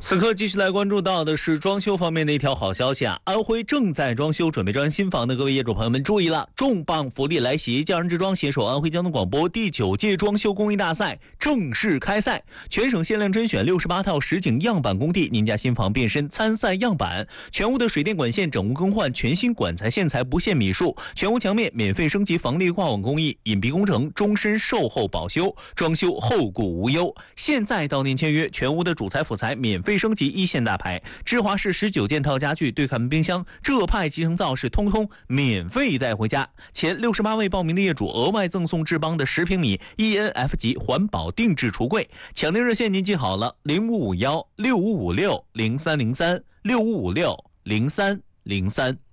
此刻继续来关注到的是装修方面的一条好消息啊！安徽正在装修、准备招人新房的各位业主朋友们注意了，重磅福利来袭！匠人之装携手安徽交通广播第9届装修工艺大赛正式开赛，全省限量甄选68套实景样板工地，您家新房变身参赛样板，全屋的水电管线整屋更换，全新管材线材不限米数，全屋墙面免费升级防裂挂网工艺，隐蔽工程终身售后保修，装修后顾无忧。现在到店签约，全屋的主材辅材免费升级一线大牌，芝华士19件套家具、对看门冰箱、浙派集成灶是通通免费带回家。前68位报名的业主额外赠送智邦的10平米 ENF 级环保定制橱柜。抢订热线您记好了，055165560303，65560303。